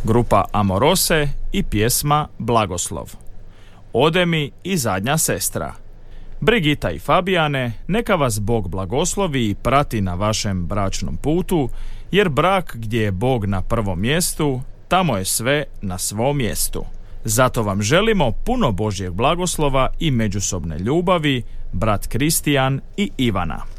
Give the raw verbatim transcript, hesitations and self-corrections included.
grupa Amorose i pjesma Blagoslov. Ode mi i zadnja sestra. Brigita i Fabijane, neka vas Bog blagoslovi i prati na vašem bračnom putu, jer brak gdje je Bog na prvom mjestu, tamo je sve na svom mjestu. Zato vam želimo puno Božjeg blagoslova i međusobne ljubavi, brat Kristijan i Ivana.